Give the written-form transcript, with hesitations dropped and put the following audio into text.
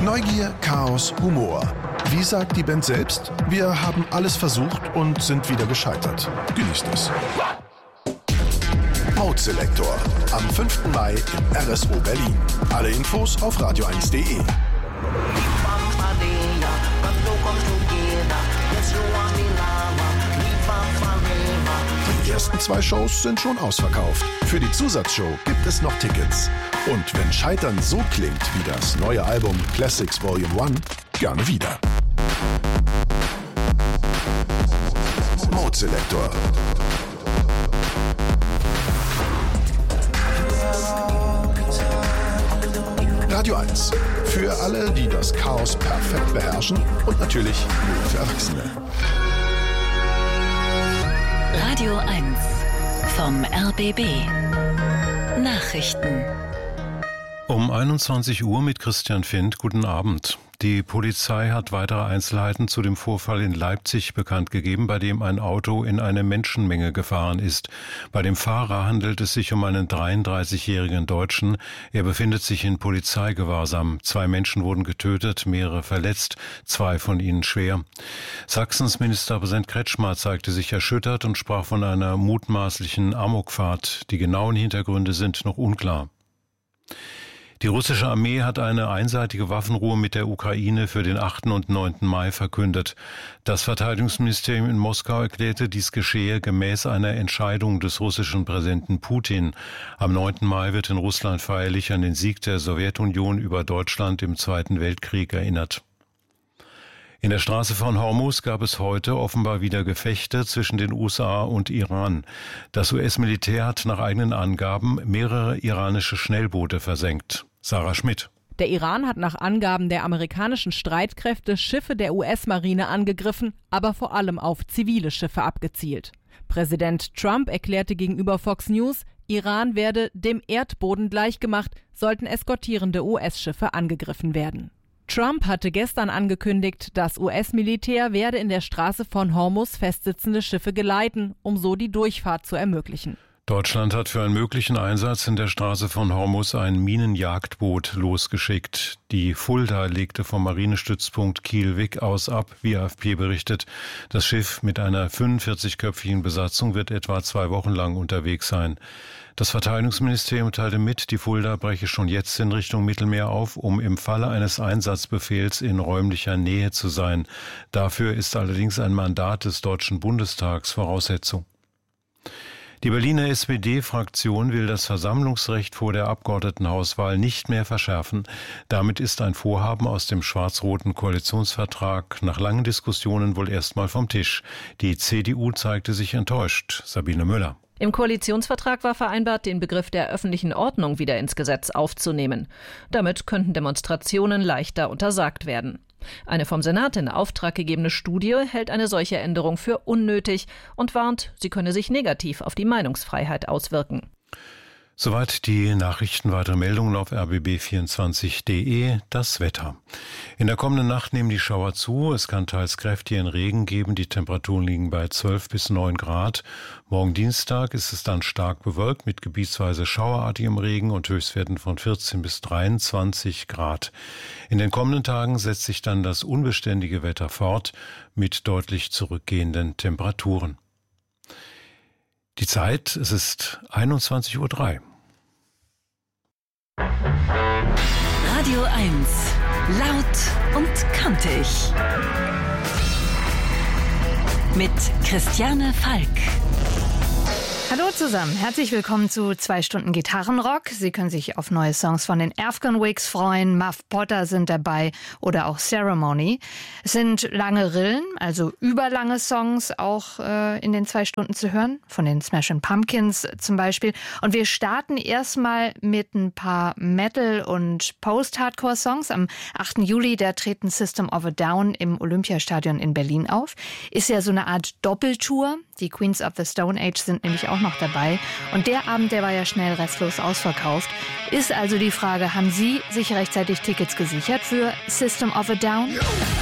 Neugier, Chaos, Humor. Wie sagt die Band selbst? Wir haben alles versucht und sind wieder gescheitert. Genießt es. Mode Selector. Am 5. Mai im RSO Berlin. Alle Infos auf radio1.de. Die ersten 2 Shows sind schon ausverkauft. Für die Zusatzshow gibt es noch Tickets. Und wenn Scheitern so klingt wie das neue Album Classics Volume 1, gerne wieder. Mode Selector. Radio 1. Für alle, die das Chaos perfekt beherrschen und natürlich nur für Erwachsene. Radio 1 vom RBB. Nachrichten. Um 21 Uhr mit Christian Findt. Guten Abend. Die Polizei hat weitere Einzelheiten zu dem Vorfall in Leipzig bekannt gegeben, bei dem ein Auto in eine Menschenmenge gefahren ist. Bei dem Fahrer handelt es sich um einen 33-jährigen Deutschen. Er befindet sich in Polizeigewahrsam. 2 Menschen wurden getötet, mehrere verletzt, 2 von ihnen schwer. Sachsens Ministerpräsident Kretschmer zeigte sich erschüttert und sprach von einer mutmaßlichen Amokfahrt. Die genauen Hintergründe sind noch unklar. Die russische Armee hat eine einseitige Waffenruhe mit der Ukraine für den 8. und 9. Mai verkündet. Das Verteidigungsministerium in Moskau erklärte, dies geschehe gemäß einer Entscheidung des russischen Präsidenten Putin. Am 9. Mai wird in Russland feierlich an den Sieg der Sowjetunion über Deutschland im Zweiten Weltkrieg erinnert. In der Straße von Hormuz gab es heute offenbar wieder Gefechte zwischen den USA und Iran. Das US-Militär hat nach eigenen Angaben mehrere iranische Schnellboote versenkt. Sarah Schmidt. Der Iran hat nach Angaben der amerikanischen Streitkräfte Schiffe der US-Marine angegriffen, aber vor allem auf zivile Schiffe abgezielt. Präsident Trump erklärte gegenüber Fox News, Iran werde dem Erdboden gleichgemacht, sollten eskortierende US-Schiffe angegriffen werden. Trump hatte gestern angekündigt, das US-Militär werde in der Straße von Hormuz festsitzende Schiffe geleiten, um so die Durchfahrt zu ermöglichen. Deutschland hat für einen möglichen Einsatz in der Straße von Hormuz ein Minenjagdboot losgeschickt. Die Fulda legte vom Marinestützpunkt Kiel-Wick aus ab, wie AFP berichtet. Das Schiff mit einer 45-köpfigen Besatzung wird etwa 2 Wochen lang unterwegs sein. Das Verteidigungsministerium teilte mit, die Fulda breche schon jetzt in Richtung Mittelmeer auf, um im Falle eines Einsatzbefehls in räumlicher Nähe zu sein. Dafür ist allerdings ein Mandat des Deutschen Bundestags Voraussetzung. Die Berliner SPD-Fraktion will das Versammlungsrecht vor der Abgeordnetenhauswahl nicht mehr verschärfen. Damit ist ein Vorhaben aus dem schwarz-roten Koalitionsvertrag nach langen Diskussionen wohl erstmal vom Tisch. Die CDU zeigte sich enttäuscht. Sabine Müller. Im Koalitionsvertrag war vereinbart, den Begriff der öffentlichen Ordnung wieder ins Gesetz aufzunehmen. Damit könnten Demonstrationen leichter untersagt werden. Eine vom Senat in Auftrag gegebene Studie hält eine solche Änderung für unnötig und warnt, sie könne sich negativ auf die Meinungsfreiheit auswirken. Soweit die Nachrichten. Weitere Meldungen auf rbb24.de. Das Wetter. In der kommenden Nacht nehmen die Schauer zu. Es kann teils kräftigen Regen geben. Die Temperaturen liegen bei 12 bis 9 Grad. Morgen Dienstag ist es dann stark bewölkt mit gebietsweise schauerartigem Regen und Höchstwerten von 14 bis 23 Grad. In den kommenden Tagen setzt sich dann das unbeständige Wetter fort mit deutlich zurückgehenden Temperaturen. Die Zeit, es ist 21:03 Uhr. Radio 1, laut und kantig. Mit Christiane Falk. Hallo zusammen, herzlich willkommen zu 2 Stunden Gitarrenrock. Sie können sich auf neue Songs von den Afghan Wigs freuen, Muff Potter sind dabei oder auch Ceremony. Es sind lange Rillen, also überlange Songs auch in den 2 Stunden zu hören, von den Smashing Pumpkins zum Beispiel. Und wir starten erstmal mit ein paar Metal- und Post-Hardcore-Songs. Am 8. Juli, da treten System of a Down im Olympiastadion in Berlin auf. Ist ja so eine Art Doppeltour. Die Queens of the Stone Age sind nämlich auch noch dabei. Und der Abend, der war ja schnell restlos ausverkauft. Ist also die Frage, haben Sie sich rechtzeitig Tickets gesichert für System of a Down?